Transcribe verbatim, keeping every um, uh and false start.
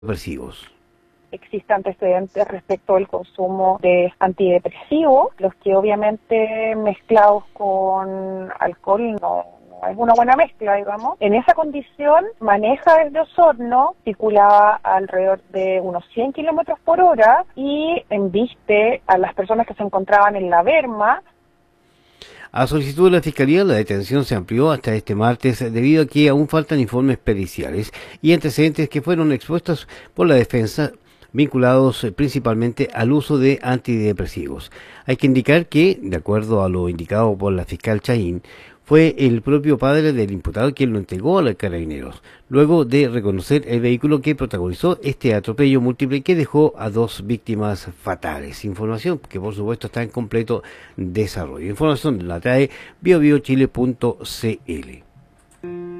antidepresivos. Existen antecedentes respecto al consumo de antidepresivos, los que obviamente mezclados con alcohol no, no es una buena mezcla, digamos. En esa condición maneja desde Osorno, circulaba alrededor de unos cien kilómetros por hora y embiste a las personas que se encontraban en la berma. A solicitud de la Fiscalía, la detención se amplió hasta este martes debido a que aún faltan informes periciales y antecedentes que fueron expuestos por la defensa, vinculados principalmente al uso de antidepresivos. Hay que indicar que, de acuerdo a lo indicado por la fiscal Chaín, fue el propio padre del imputado quien lo entregó a los carabineros, luego de reconocer el vehículo que protagonizó este atropello múltiple que dejó a dos víctimas fatales. Información que por supuesto está en completo desarrollo. Información la trae bio bio chile punto c l.